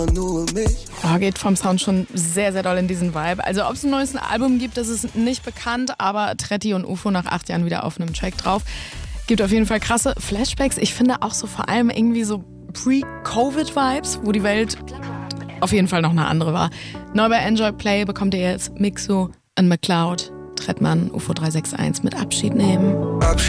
Oh, geht vom Sound schon sehr, sehr doll in diesen Vibe. Also ob es ein neues Album gibt, das ist nicht bekannt, aber Tretti und UFO nach 8 Jahren wieder auf einem Track drauf. Gibt auf jeden Fall krasse Flashbacks. Ich finde auch so vor allem irgendwie so Pre-Covid-Vibes, wo die Welt auf jeden Fall noch eine andere war. Neu bei Enjoy Play bekommt ihr jetzt Mixo und McCloud, Trettmann, UFO 361 mit Abschied nehmen.